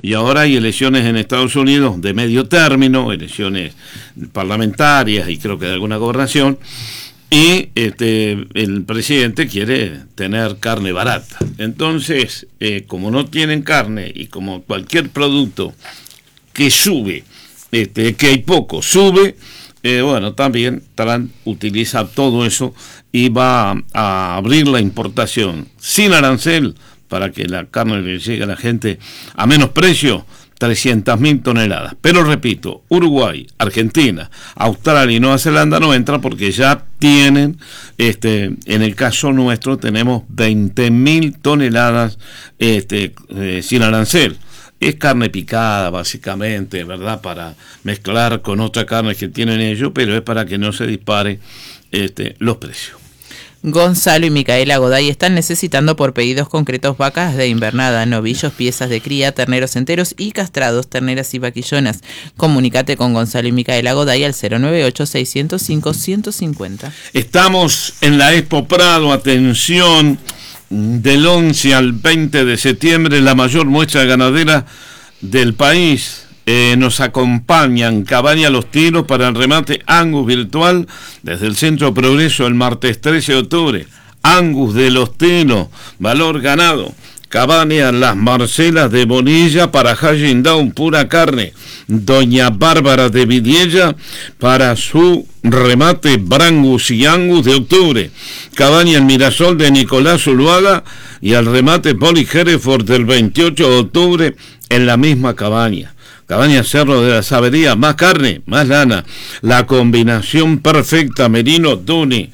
y ahora hay elecciones en Estados Unidos de medio término, elecciones parlamentarias y creo que de alguna gobernación, y el presidente quiere tener carne barata. Entonces, como no tienen carne y como cualquier producto que sube, que hay poco, sube, bueno, también Trump utiliza todo eso y va a abrir la importación sin arancel para que la carne le llegue a la gente a menos precio, 300.000 toneladas. Pero repito, Uruguay, Argentina, Australia y Nueva Zelanda no entran porque ya tienen, en el caso nuestro tenemos 20.000 toneladas sin arancel. Es carne picada básicamente, ¿verdad? Para mezclar con otra carne que tienen ellos, pero es para que no se dispare los precios. Gonzalo y Micaela Goday están necesitando por pedidos concretos vacas de invernada, novillos, piezas de cría, terneros enteros y castrados, terneras y vaquillonas. Comunícate con Gonzalo y Micaela Goday al 098-605-150. Estamos en la Expo Prado, atención, del 11 al 20 de septiembre, la mayor muestra ganadera del país. Nos acompañan Cabaña Los Tiros para el remate Angus virtual desde el Centro Progreso el martes 13 de octubre. Angus de Los Tiros, valor ganado. Cabaña Las Marcelas de Bonilla para Hashing Down, pura carne. Doña Bárbara de Vidiella para su remate Brangus y Angus de octubre. Cabaña El Mirasol de Nicolás Zuluaga y al remate Poli Hereford del 28 de octubre en la misma cabaña. Cabaña Cerro de la Sabería, más carne, más lana. La combinación perfecta, Merino Duni,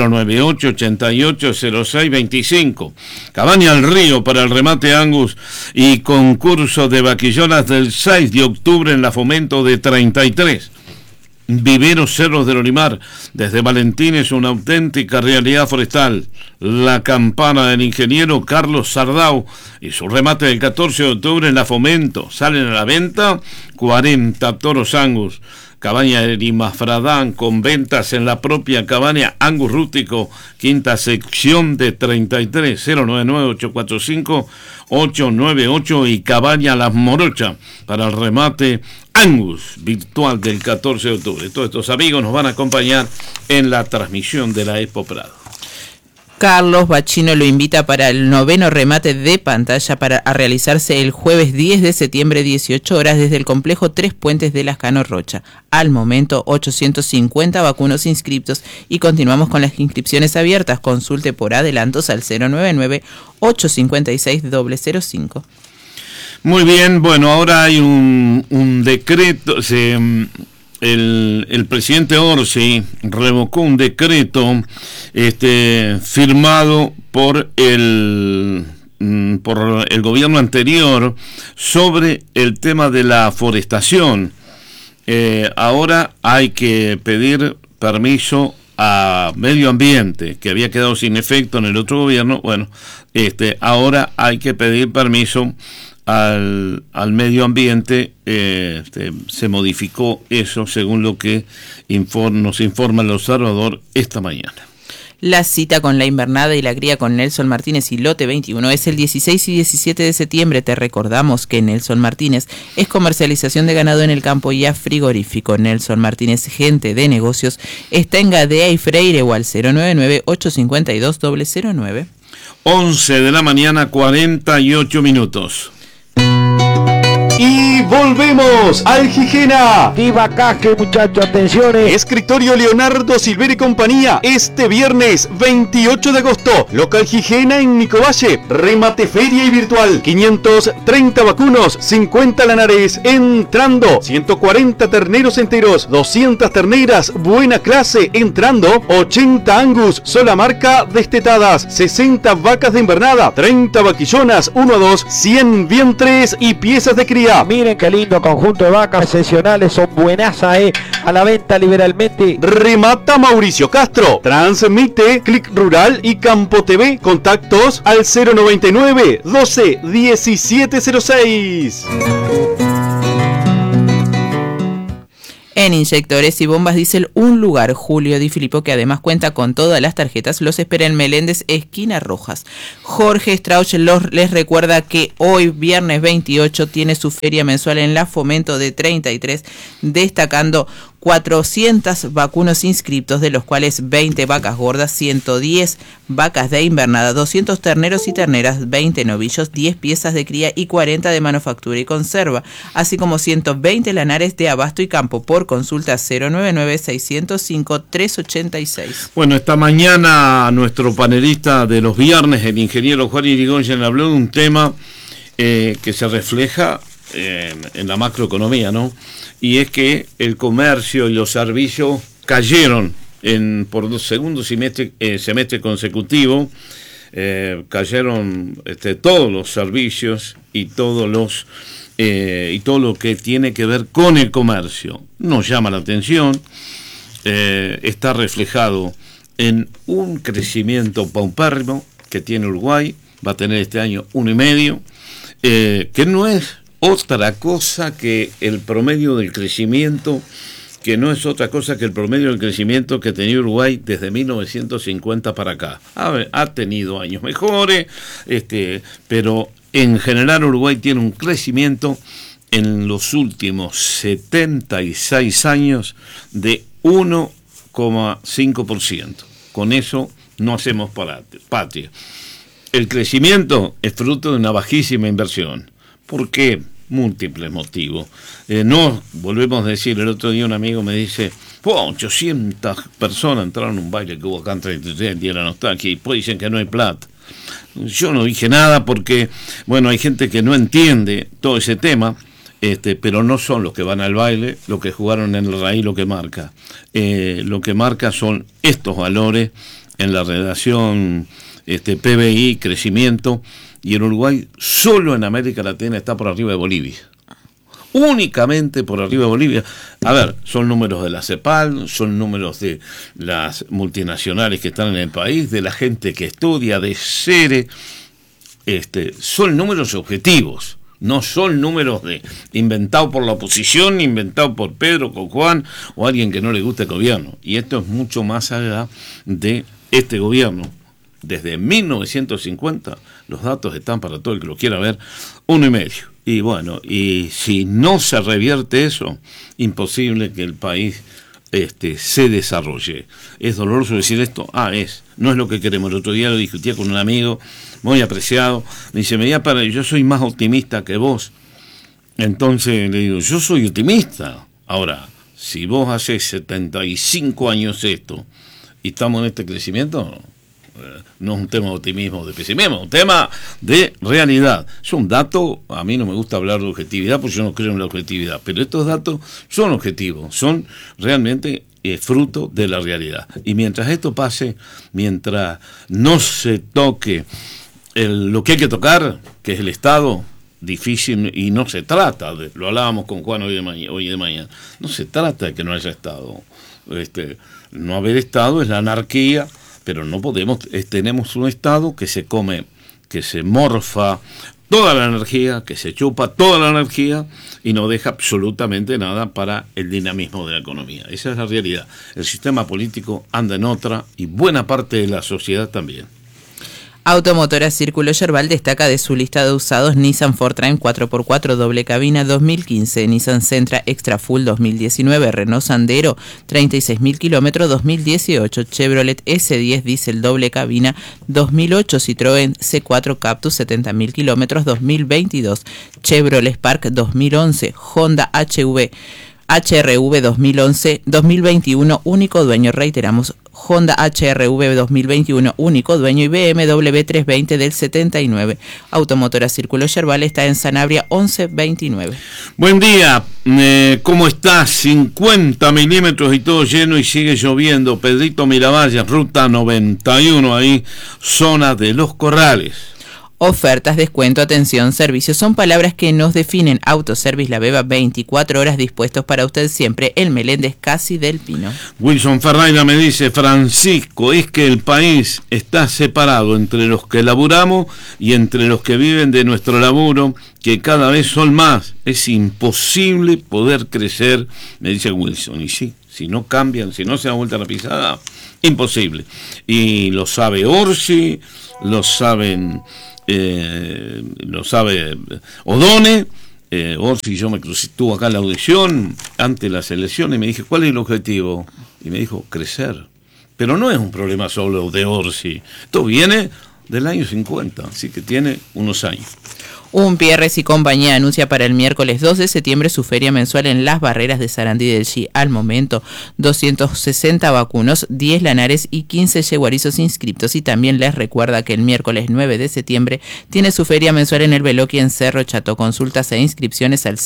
098-880625. Cabaña El Río para el remate Angus y concurso de vaquillonas del 6 de octubre en la Fomento de 33. Viveros Cerros del Olimar, desde Valentines, una auténtica realidad forestal. La Campana del ingeniero Carlos Sardau y su remate del 14 de octubre en la Fomento. Salen a la venta 40 toros Angus. Cabaña de Limafradán con ventas en la propia cabaña Angus Rústico, quinta sección de 33, 099-845-898 y Cabaña Las Morochas para el remate Angus virtual del 14 de octubre. Todos estos amigos nos van a acompañar en la transmisión de la Expo Prado. Carlos Bachino lo invita para el 9º remate de pantalla a realizarse el jueves 10 de septiembre, 18 horas, desde el complejo Tres Puentes de Lascano Rocha. Al momento, 850 vacunos inscriptos y continuamos con las inscripciones abiertas. Consulte por adelantos al 099-856-005. Muy bien, bueno, ahora hay un decreto, el presidente Orsi revocó un decreto firmado por el gobierno anterior sobre el tema de la forestación. Ahora hay que pedir permiso a Medio Ambiente, que había quedado sin efecto en el otro gobierno. Bueno, ahora hay que pedir permiso al Medio Ambiente. Se modificó eso según lo que nos informa el Observador esta mañana. La cita con la invernada y la cría con Nelson Martínez y Lote 21 es el 16 y 17 de septiembre. Te recordamos que Nelson Martínez es comercialización de ganado en el campo y a frigorífico. Nelson Martínez, gente de negocios, está en Gadea y Freire o al 099-852-009. 11 de la mañana, 48 minutos. Y volvemos al Gijena. Viva Caje, muchachos, atenciones. Escritorio Leonardo Silver y compañía. Este viernes 28 de agosto. Local Gijena en Nicovalle. Remate feria y virtual. 530 vacunos, 50 lanares. Entrando. 140 terneros enteros. 200 terneras. Buena clase. Entrando. 80 Angus. Sola marca destetadas. 60 vacas de invernada. 30 vaquillonas. 1 a 2. 100 vientres y piezas de cría. Miren qué lindo conjunto de vacas excepcionales, son buenazas, a la venta liberalmente. Remata Mauricio Castro. Transmite Click Rural y Campo TV. Contactos al 099 12 1706. En Inyectores y Bombas Diésel Un Lugar, Julio Di Filippo, que además cuenta con todas las tarjetas, los espera en Meléndez, esquina Rojas. Jorge Strauch les recuerda que hoy, viernes 28, tiene su feria mensual en la Fomento de 33, destacando 400 vacunos inscriptos, de los cuales 20 vacas gordas, 110 vacas de invernada, 200 terneros y terneras, 20 novillos, 10 piezas de cría y 40 de manufactura y conserva, así como 120 lanares de abasto y campo. Por consulta 099-605-386. Bueno, esta mañana nuestro panelista de los viernes, el ingeniero Juan Irigoyen, habló de un tema que se refleja en la macroeconomía, ¿no? Y es que el comercio y los servicios cayeron por segundo semestre consecutivo, cayeron todos los servicios y todo lo que tiene que ver con el comercio. Nos llama la atención, está reflejado en un crecimiento paupérrimo que tiene Uruguay, va a tener este año 1,5, que no es otra cosa que el promedio del crecimiento, que tenía Uruguay desde 1950 para acá. Ha tenido años mejores, pero en general Uruguay tiene un crecimiento en los últimos 76 años de 1,5%. Con eso no hacemos patria. El crecimiento es fruto de una bajísima inversión. ¿Por qué? Múltiples motivos. No, volvemos a decir, el otro día un amigo me dice, 800 personas entraron en un baile que hubo acá en 33 y era nostalgia, y después dicen que no hay plata. Yo no dije nada porque, bueno, hay gente que no entiende todo ese tema, pero no son los que van al baile, los que jugaron en el raíz, lo que marca. Lo que marca son estos valores en la relación PBI, crecimiento. Y en Uruguay, solo en América Latina, está por arriba de Bolivia. Únicamente por arriba de Bolivia. A ver, son números de la CEPAL, son números de las multinacionales que están en el país, de la gente que estudia, de SERE. Son números objetivos. No son números inventados por la oposición, inventados por Pedro, con Juan, o alguien que no le gusta el gobierno. Y esto es mucho más allá de este gobierno. Desde 1950 los datos están para todo el que lo quiera ver, 1,5. Y bueno, y si no se revierte eso, imposible que el país se desarrolle. Es doloroso decir esto, no es lo que queremos. El otro día lo discutía con un amigo muy apreciado, me dice, yo soy más optimista que vos. Entonces le digo, yo soy optimista. Ahora, si vos haces 75 años esto y estamos en este crecimiento, no es un tema de optimismo o de pesimismo, es un tema de realidad. Es un dato, a mí no me gusta hablar de objetividad porque yo no creo en la objetividad, pero estos datos son objetivos, son realmente fruto de la realidad. Y mientras esto pase, mientras no se toque lo que hay que tocar, que es el Estado, difícil, y no se trata, lo hablábamos con Juan hoy de mañana, no se trata de que no haya Estado. No haber Estado es la anarquía, pero no podemos, tenemos un Estado que se come, que se morfa toda la energía, que se chupa toda la energía y no deja absolutamente nada para el dinamismo de la economía. Esa es la realidad. El sistema político anda en otra y buena parte de la sociedad también. Automotora Círculo Yerbal destaca de su lista de usados Nissan Fortran 4x4 doble cabina 2015, Nissan Sentra Extra Full 2019, Renault Sandero 36.000 kilómetros 2018, Chevrolet S10 Diesel doble cabina 2008, Citroën C4 Cactus 70.000 kilómetros 2022, Chevrolet Spark 2011, Honda HR-V 2021, único dueño, reiteramos, Honda HR-V 2021, único dueño, y BMW 320 del 79. Automotora Círculo Yerbal está en Sanabria 1129. Buen día, ¿cómo estás? 50 milímetros y todo lleno y sigue lloviendo. Pedrito Miravalle, ruta 91, ahí, zona de Los Corrales. Ofertas, descuento, atención, servicios son palabras que nos definen. Autoservice La Beba, 24 horas dispuestos para usted siempre. El Meléndez Casi del Pino. Wilson Ferreira me dice: Francisco, es que el país está separado entre los que laburamos y entre los que viven de nuestro laburo, que cada vez son más. Es imposible poder crecer, me dice Wilson. Y sí, si no cambian, si no se da vuelta la pisada, imposible. Y lo sabe Orsi, lo sabe Odone. Orsi, yo me crucé, estuvo acá en la audición antes de las elecciones y me dije: ¿cuál es el objetivo? Y me dijo: crecer. Pero no es un problema solo de Orsi, esto viene del año 50, así que tiene unos años. Unpierres y compañía anuncia para el miércoles 2 de septiembre su feria mensual en Las Barreras de Sarandí del Chi. Al momento, 260 vacunos, 10 lanares y 15 yeguarizos inscriptos. Y también les recuerda que el miércoles 9 de septiembre tiene su feria mensual en el Veloqui en Cerro Chato. Consultas e inscripciones al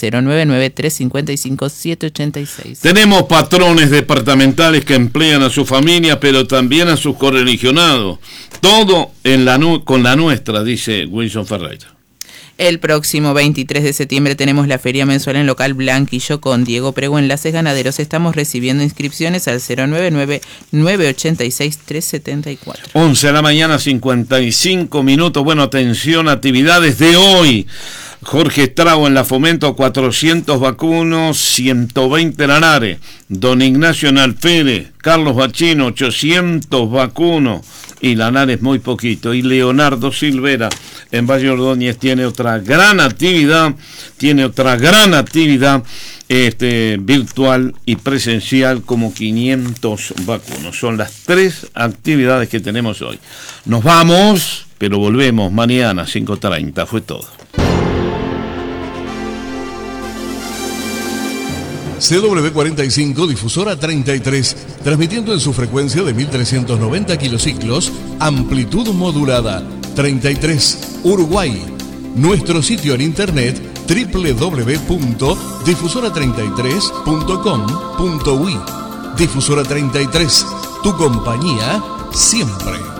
099-355-786. Tenemos patrones departamentales que emplean a su familia, pero también a sus correligionados. Todo con la nuestra, dice Wilson Ferreira. El próximo 23 de septiembre tenemos la feria mensual en local Blanquillo con Diego Prego, Enlaces Ganaderos. Estamos recibiendo inscripciones al 099-986-374. 11 de la mañana, 55 minutos. Bueno, atención, actividades de hoy. Jorge Estrago en la Fomento, 400 vacunos, 120 lanares. Don Ignacio en Alférez, Carlos Bachino, 800 vacunos y lanares muy poquito. Y Leonardo Silvera en Valle Ordóñez tiene otra gran actividad, virtual y presencial, como 500 vacunos. Son las 3 actividades que tenemos hoy. Nos vamos, pero volvemos mañana 5:30. Fue todo. CW45, difusora 33, transmitiendo en su frecuencia de 1390 kilociclos, amplitud modulada, 33, Uruguay. Nuestro sitio en internet www.difusora33.com.uy. Difusora 33, tu compañía siempre.